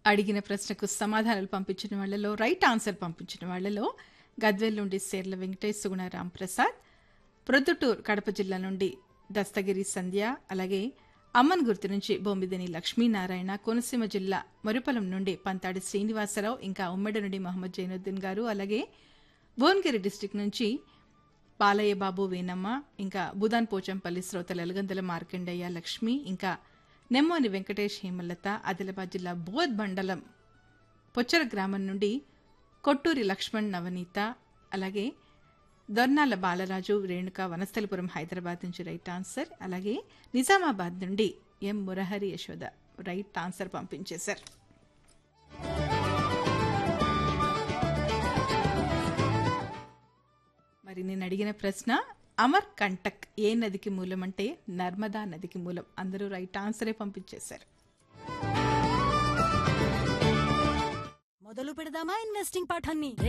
అడిగిన ప్రశ్నకు సమాధానాలు పంపించిన వాళ్లలో రైట్ ఆన్సర్ పంపించిన వాళ్లలో గద్వేల్ నుండి సేర్ల వెంకటేష్ సుగుణ రాంప్రసాద్, ప్రొద్దుటూరు కడప జిల్లా నుండి దస్తగిరి సంధ్య, అలాగే అమ్మన్ గుర్తు నుంచి బొమ్మిదిని లక్ష్మీనారాయణ, కోనసీమ జిల్లా మురిపలం నుండి పంతాడి శ్రీనివాసరావు, ఇంకా ఉమ్మడి నుండి మహమ్మద్ జైనుద్దీన్ గారు, అలాగే భువనగిరి డిస్టిక్ నుంచి పాలయ్య బాబు వేనమ్మ, ఇంకా బుదాన్ పోచంపల్లి శ్రోతల ఎలగందల మార్కండయ్య లక్ష్మి, ఇంకా నెమ్మోని వెంకటేష్ హేమలత, ఆదిలాబాద్ జిల్లా బోధ్ మండలం పొచ్చర గ్రామం నుండి కొట్టూరి లక్ష్మణ్ నవనీత, అలాగే దొర్నాల బాలరాజు రేణుక, వనస్థలిపురం హైదరాబాద్ నుంచి రైట్ ఆన్సర్, అలాగే నిజామాబాద్ నుండి ఎం మురహరి యశోద రైట్ ఆన్సర్ పంపించేశారు. మరి నేను అడిగిన ప్రశ్న అమర్ కంటక్ ఏ నదికి మూలం అంటే నర్మదా నదికి మూలం. అందరూ రైట్ ఆన్సరే పంపించేశారు. మొదలు పెడదామా ఇన్వెస్టింగ్ పాఠాన్ని?